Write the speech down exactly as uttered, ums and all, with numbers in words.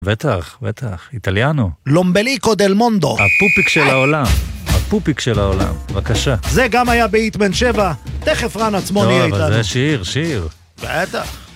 בטח, בטח, איטליאנו. לומבליקו דל מונדו. הפופיק של העולם. הפופיק של העולם. בבקשה. זה גם היה בהיטמן שבע. תכף רן עצמו נהיה איתנו. טוב, אבל זה שיר, שיר. בטח.